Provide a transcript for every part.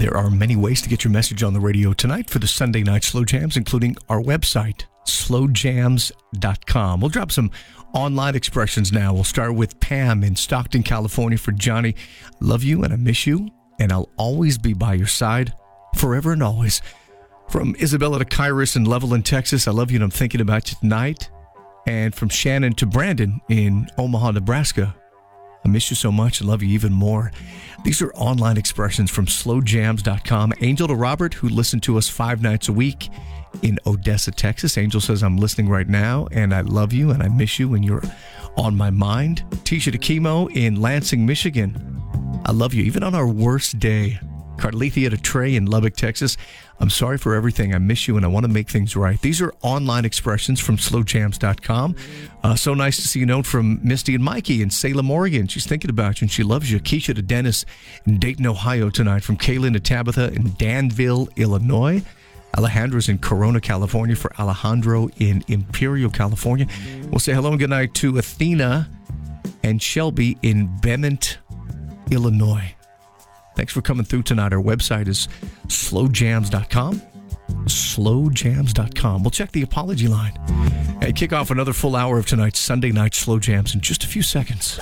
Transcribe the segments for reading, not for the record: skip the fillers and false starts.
There are many ways to get your message on the radio tonight for the Sunday Night Slow Jams, including our website, slowjams.com. We'll drop some online expressions now. We'll start with Pam in Stockton, California for Johnny. I love you and I miss you, and I'll always be by your side, forever and always. From Isabella to Kairos in Levelland, Texas, I love you and I'm thinking about you tonight. And from Shannon to Brandon in Omaha, Nebraska, I miss you so much. I love you even more. These are online expressions from slowjams.com. Angel to Robert, who listened to us 5 nights a week in Odessa, Texas. Angel says, I'm listening right now, and I love you, and I miss you, and you're on my mind. Tisha to Chemo in Lansing, Michigan. I love you, even on our worst day. Carlethia to Trey in Lubbock, Texas. I'm sorry for everything. I miss you and I want to make things right. These are online expressions from slowjams.com. So nice to see a note from Misty and Mikey in Salem, Oregon. She's thinking about you and she loves you. Keisha to Dennis in Dayton, Ohio tonight. From Kaylin to Tabitha in Danville, Illinois. Alejandra's in Corona, California for Alejandro in Imperial, California. We'll say hello and good night to Athena and Shelby in Bement, Illinois. Thanks for coming through tonight. Our website is slowjams.com. Slowjams.com. We'll check the apology line and kick off another full hour of tonight's Sunday Night Slow Jams in just a few seconds.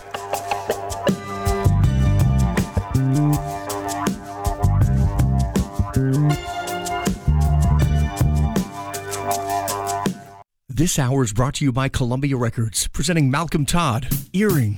This hour is brought to you by Columbia Records, presenting Malcolm Todd, Earrings.